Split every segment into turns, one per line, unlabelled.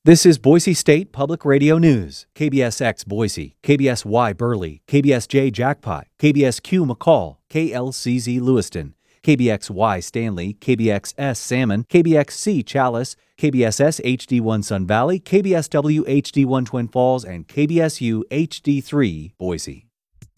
This is Boise State Public Radio News. KBSX Boise, KBSY Burley, KBSJ Jackpot, KBSQ McCall, KLCZ Lewiston, KBXY Stanley, KBXS Salmon, KBXC Chalice, KBSS HD1 Sun Valley, KBSW HD1 Twin Falls, and KBSU HD3 Boise.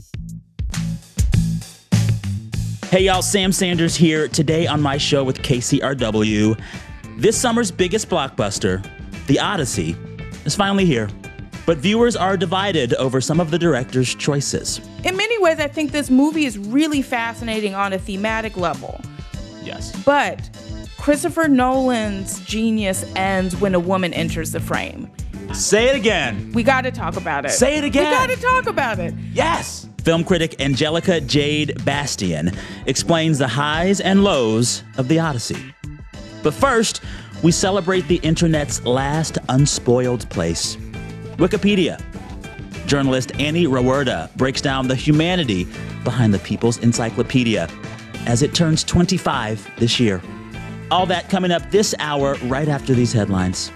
Hey y'all, Sam Sanders here. Today on my show with KCRW, this summer's biggest blockbuster, The Odyssey, is finally here. But viewers are divided over some of the director's choices.
In many ways, I think this movie is really fascinating on a thematic level.
Yes.
But Christopher Nolan's genius ends when a woman enters the frame.
Say it again.
We got to talk about it.
Say it again.
We got to talk about it.
Yes. Film critic Angelica Jade Bastian explains the highs and lows of The Odyssey. But first, we celebrate the internet's last unspoiled place, Wikipedia. Journalist Annie Rawerda breaks down the humanity behind the People's Encyclopedia as it turns 25 this year. All that coming up this hour right after these headlines.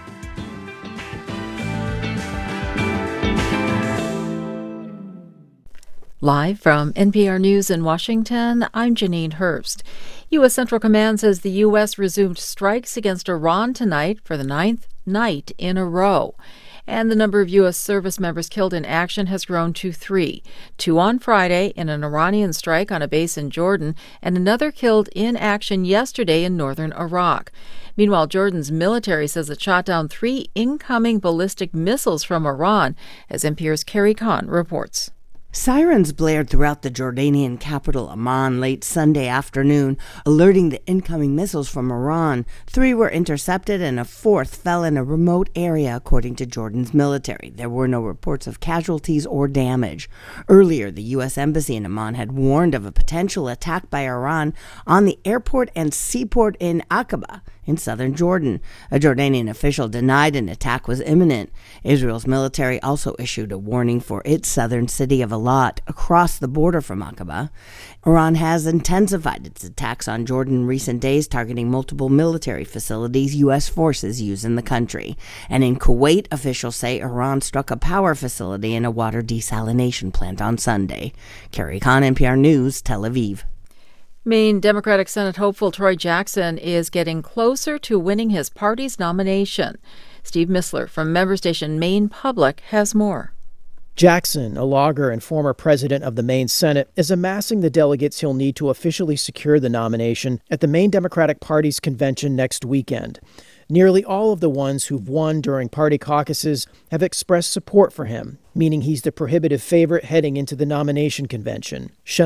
Live from NPR News in Washington, I'm Janine Herbst. U.S. Central Command says the U.S. resumed strikes against Iran tonight for the 9th night in a row. And the number of U.S. service members killed in action has grown to 3. 2 on Friday in an Iranian strike on a base in Jordan, and another killed in action yesterday in northern Iraq. Meanwhile, Jordan's military says it shot down 3 incoming ballistic missiles from Iran, as NPR's Carrie Kahn reports.
Sirens blared throughout the Jordanian capital Amman late Sunday afternoon, alerting the incoming missiles from Iran. 3 were intercepted and a 4th fell in a remote area, according to Jordan's military. There were no reports of casualties or damage. Earlier, the U.S. Embassy in Amman had warned of a potential attack by Iran on the airport and seaport in Aqaba in southern Jordan. A Jordanian official denied an attack was imminent. Israel's military also issued a warning for its southern city of Eilat, across the border from Aqaba. Iran has intensified its attacks on Jordan in recent days, targeting multiple military facilities U.S. forces use in the country. And in Kuwait, officials say Iran struck a power facility and a water desalination plant on Sunday. Carrie Kahn, NPR News, Tel Aviv.
Maine Democratic Senate hopeful Troy Jackson is getting closer to winning his party's nomination. Steve Missler from member station Maine Public has more.
Jackson, a logger and former president of the Maine Senate, is amassing the delegates he'll need to officially secure the nomination at the Maine Democratic Party's convention next weekend. Nearly all of the ones who've won during party caucuses have expressed support for him, meaning he's the prohibitive favorite heading into the nomination convention.